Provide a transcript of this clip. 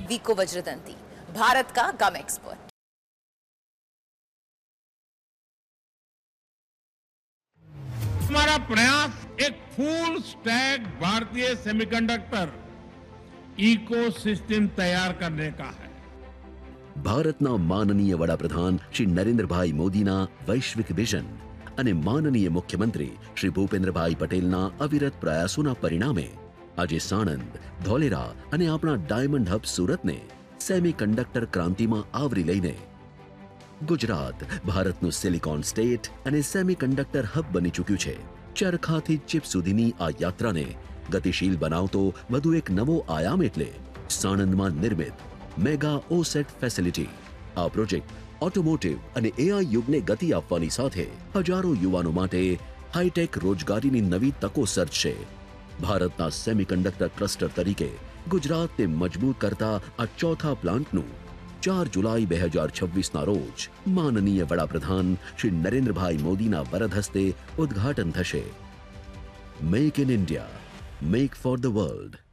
वीको वज्रदंती, भारत का गम एक्सपर्ट। हमारा प्रयास एक फुल स्टैक भारतीय सेमीकंडक्टर इकोसिस्टम तैयार करने का है। ભારતના માનનીય વડાપ્રધાન શ્રી નરેન્દ્રભાઈ મોદીના વૈશ્વિક વિઝન અને માનનીય મુખ્યમંત્રી શ્રી ભૂપેન્દ્રભાઈ પટેલના અવિરત પ્રયાસોના પરિણામે આજે સાણંદ, ધોલેરા અને આપણા ડાયમંડ હબ સુરતને સેમીકન્ડક્ટર ક્રાંતિમાં આવરી લઈને ગુજરાત ભારતનું સિલિકોન સ્ટેટ અને સેમીકન્ડક્ટર હબ બની ચૂક્યું છે। ચરખાથી ચિપ સુધીની આ યાત્રાને ગતિશીલ બનાવતો વધુ એક નવો આયામ એટલે સાણંદમાં નિર્મિત મેગા ઓસેટ ફેસિલિટી। આ પ્રોજેક્ટ ઓટોમોટિવ અને એઆઈ યુગને ગતિ આપવાની સાથે હજારો યુવાનો માટે હાઈટેક રોજગારીની નવી તકો સર્જશે। ભારતના સેમીકન્ડક્ટર ક્લસ્ટર તરીકે ગુજરાતને મજબૂત કરતા આ ચોથા પ્લાન્ટનું 4 જુલાઈ 2026ના રોજ માનનીય વડાપ્રધાન શ્રી નરેન્દ્રભાઈ મોદીના વરદ હસ્તે ઉદ્ઘાટન થશે। Make in India, make for the world.